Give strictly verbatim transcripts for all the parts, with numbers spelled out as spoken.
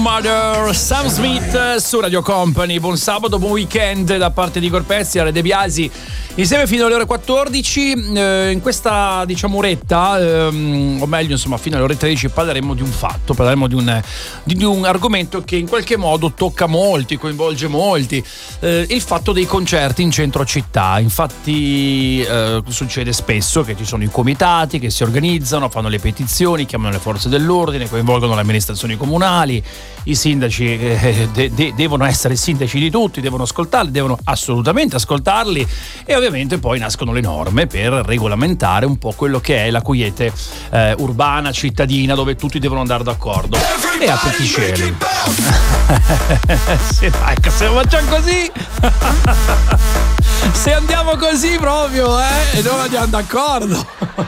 Mother, Sam Smith su Radio Company. Buon sabato, buon weekend da parte di Corpezzi, Ale De Biasi, insieme fino alle ore quattordici. Eh, in questa, diciamo, oretta, ehm, o meglio, insomma, fino alle ore tredici parleremo di un fatto, parleremo di un, di, di un argomento che in qualche modo tocca molti, coinvolge molti. Eh, il fatto dei concerti in centro città. Infatti, eh, succede spesso che ci sono i comitati che si organizzano, fanno le petizioni, chiamano le forze dell'ordine, coinvolgono le amministrazioni comunali. I sindaci eh, de- de- devono essere sindaci di tutti, devono ascoltarli, devono assolutamente ascoltarli, e ovviamente poi nascono le norme per regolamentare un po' quello che è la quiete eh, urbana, cittadina, dove tutti devono andare d'accordo. E a tutti i cieli. Se, ecco, se facciamo così, se andiamo così proprio, eh, e non andiamo d'accordo.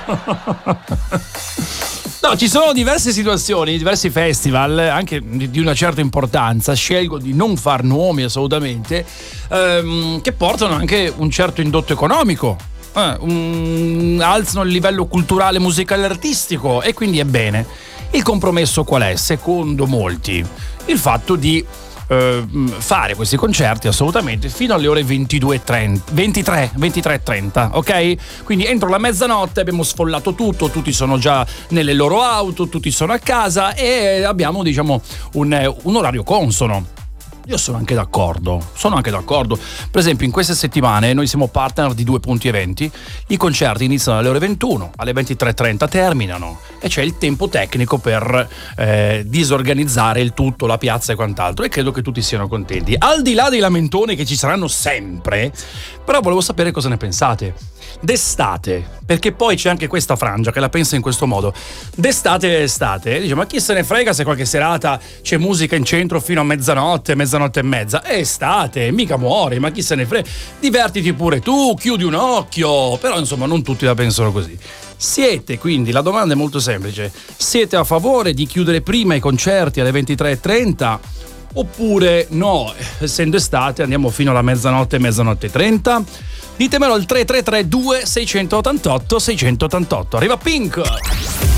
No, ci sono diverse situazioni, diversi festival, anche di una certa importanza, scelgo di non far nomi assolutamente, ehm, che portano anche un certo indotto economico, eh, un, alzano il livello culturale, musicale, artistico, e quindi è bene. Il compromesso qual è? Secondo molti, il fatto di eh, fare questi concerti assolutamente fino alle ore ventidue e trenta, ventitré, ventitré e trenta, ok? Quindi entro la mezzanotte abbiamo sfollato tutto, tutti sono già nelle loro auto, tutti sono a casa e abbiamo, diciamo, un, un orario consono. Io sono anche d'accordo, sono anche d'accordo. Per esempio, in queste settimane noi siamo partner di due punti eventi. I concerti iniziano alle ore ventuno, alle ventitré e trenta terminano, e c'è il tempo tecnico per eh, disorganizzare il tutto, la piazza e quant'altro, e credo che tutti siano contenti. Al di là dei lamentoni che ci saranno sempre, però volevo sapere cosa ne pensate. D'estate, perché poi c'è anche questa frangia che la pensa in questo modo. D'estate è estate, dice, ma chi se ne frega se qualche serata c'è musica in centro fino a mezzanotte, mezzanotte e mezza. È estate, mica muori, ma chi se ne frega. Divertiti pure tu, chiudi un occhio. Però insomma non tutti la pensano così. Siete, quindi, la domanda è molto semplice, siete a favore di chiudere prima i concerti alle ventitré e trenta? Oppure no, essendo estate andiamo fino alla mezzanotte, mezzanotte e trenta? Ditemelo al tre tre tre due sei otto otto sei otto otto. Arriva Pink!